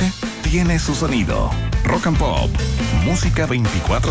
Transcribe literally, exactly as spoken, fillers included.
tiene su sonido. Rock and Pop, música veinticuatro